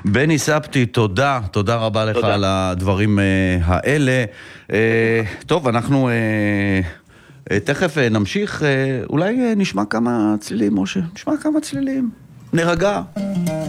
בני ספטי, תודה רבה לך על הדברים האלה. טוב, אנחנו תכף נמשיך, אולי נשמע כמה צלילים, משה, נשמע כמה צלילים, נרגע.